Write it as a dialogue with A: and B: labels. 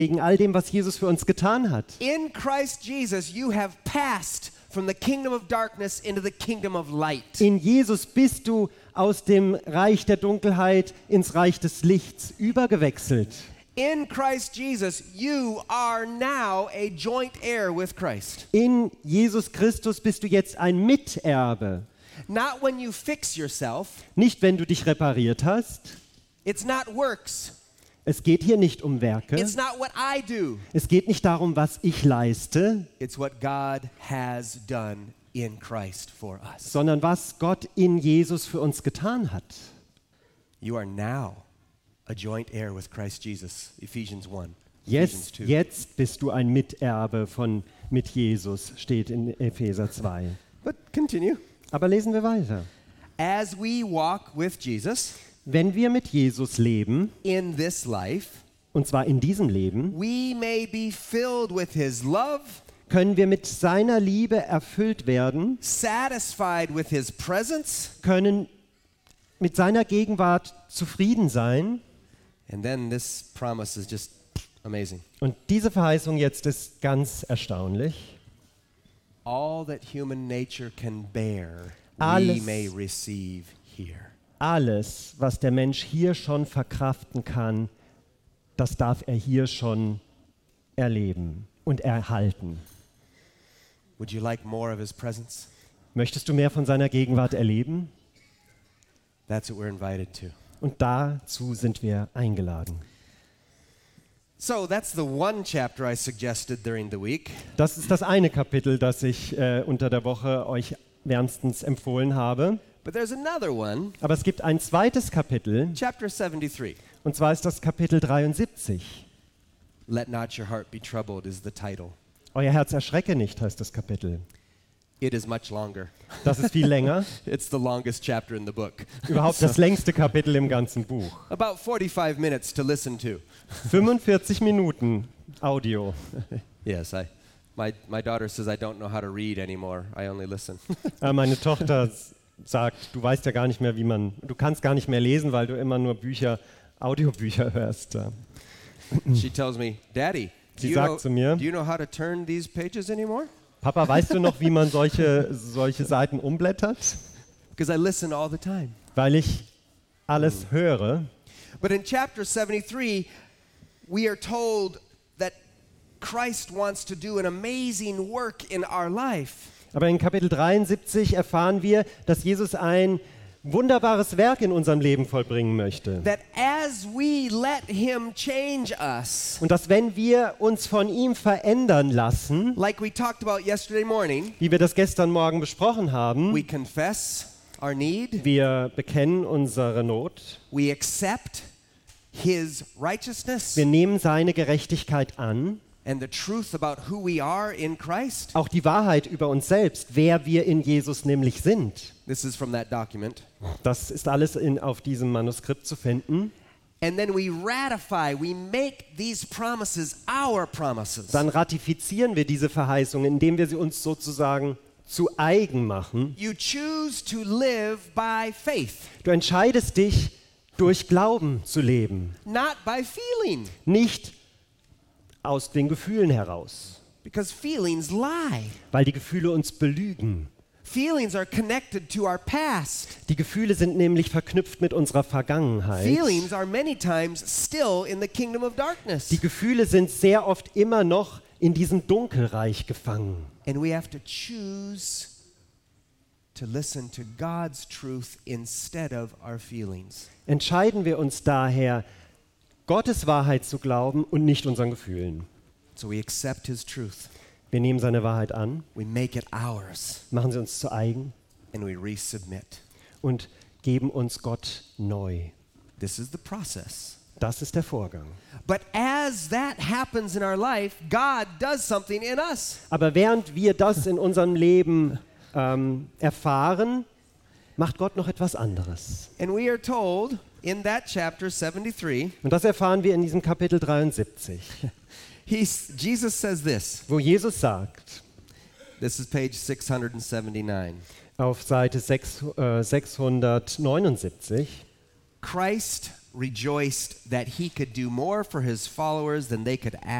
A: wegen all dem, was Jesus für uns getan hat.
B: In Christ Jesus, you have passed from the kingdom of darkness into the kingdom of light.
A: In Jesus bist du aus dem Reich der Dunkelheit ins Reich des Lichts übergewechselt.
B: In Christ Jesus, you are now a joint heir with Christ.
A: In Jesus Christus bist du jetzt ein Miterbe.
B: Not when you fix yourself.
A: Nicht, wenn du dich repariert hast.
B: It's not works.
A: Es geht hier nicht um Werke.
B: It's not what I do.
A: Es geht nicht darum, was ich leiste,
B: It's what God has done in Christ for us.
A: sondern was Gott in Jesus für uns getan hat.
B: You are now a joint heir with Christ Jesus. Ephesians 1. Ephesians 2.
A: Jetzt bist du ein Miterbe mit Jesus, steht in Epheser 2.
B: But continue.
A: Aber lesen wir weiter.
B: As we walk with Jesus
A: Wenn wir mit Jesus leben,
B: in this life,
A: und zwar in diesem Leben,
B: we may be filled with his love,
A: können wir mit seiner Liebe erfüllt werden,
B: satisfied with his presence,
A: können mit seiner Gegenwart zufrieden sein.
B: and then this promise is just amazing.
A: Und diese Verheißung jetzt ist ganz erstaunlich.
B: All that human nature can bear, we
A: Alles.
B: may receive here.
A: Alles, was der Mensch hier schon verkraften kann, das darf er hier schon erleben und erhalten.
B: Would you like more of his presence?
A: Möchtest du mehr von seiner Gegenwart erleben?
B: That's what we're invited to.
A: Und dazu sind wir eingeladen.
B: So that's the one chapter I suggested during the week.
A: Das ist das eine Kapitel, das ich unter der Woche euch wärmstens empfohlen habe.
B: But there's another one,
A: Aber es gibt ein zweites Kapitel,
B: chapter 73.
A: und zwar ist das Kapitel 73.
B: Let not your heart be troubled is the title.
A: Euer Herz erschrecke nicht, heißt das Kapitel.
B: It is much longer.
A: Das ist viel länger.
B: It's the longest chapter in the book.
A: Überhaupt das längste Kapitel im ganzen Buch.
B: About 45 minutes to listen to.
A: 45 Minuten Audio.
B: Yes, my daughter says I don't know how to read anymore. I only listen.
A: Meine Tochter sagt, du weißt ja gar nicht mehr, du kannst gar nicht mehr lesen, weil du immer nur Audiobücher hörst.
B: She tells me, Daddy,
A: Sie sagt zu mir,
B: do you know how to turn these pages anymore?
A: Papa, weißt du noch, wie man solche Seiten umblättert?
B: Because I listen all the time.
A: Weil ich alles höre.
B: But in chapter 73, we are told that Christ wants to do an amazing work in our life.
A: Aber in Kapitel 73 erfahren wir, dass Jesus ein wunderbares Werk in unserem Leben vollbringen möchte.
B: That as we let him change us,
A: Und dass wenn wir uns von ihm verändern lassen,
B: like we talked about yesterday morning,
A: wie wir das gestern Morgen besprochen haben,
B: we confess our need,
A: wir bekennen unsere Not,
B: we accept his righteousness
A: wir nehmen seine Gerechtigkeit an,
B: and the truth about who we are in Christ.
A: auch die Wahrheit über uns selbst, wer wir in Jesus nämlich sind.
B: This is from that document.
A: Das ist alles auf diesem Manuskript zu finden.
B: And then we ratify, we make these promises our promises.
A: Dann ratifizieren wir diese Verheißungen, indem wir sie uns sozusagen zu eigen machen.
B: You choose to live by faith,
A: Du entscheidest dich, durch Glauben zu leben,
B: not by feeling,
A: nicht aus den Gefühlen heraus,
B: because feelings lie.
A: weil die Gefühle uns belügen.
B: Feelings are connected to our past.
A: Die Gefühle sind nämlich verknüpft mit unserer Vergangenheit.
B: Feelings are many times still in the kingdom of darkness.
A: Die Gefühle sind sehr oft immer noch in diesem Dunkelreich gefangen.
B: And we have to choose to listen to God's truth instead of our feelings.
A: Entscheiden wir uns daher, Gottes Wahrheit zu glauben und nicht unseren Gefühlen.
B: So we accept his truth.
A: Wir nehmen seine Wahrheit an,
B: We make it ours
A: machen sie uns zu eigen
B: and we resubmit.
A: und geben uns Gott neu.
B: This is the process.
A: Das ist der Vorgang.
B: But as that happens in our life, God does something in us.
A: Aber während wir das in unserem Leben erfahren, macht Gott noch etwas anderes.
B: And we are told in that chapter 73,
A: Und das erfahren wir in diesem Kapitel 73,
B: Jesus says this.
A: wo Jesus sagt,
B: This is page 679.
A: auf Seite 679,
B: Christ rejoiced that he could do more for his followers than they could